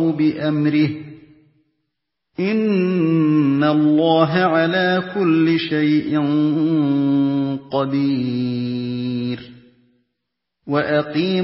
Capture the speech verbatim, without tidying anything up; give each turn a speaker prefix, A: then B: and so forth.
A: بِأَمْرِهِ ۗ إِنَّ اللَّهَ عَلَىٰ كُلِّ شَيْءٍ قَدِيرٌ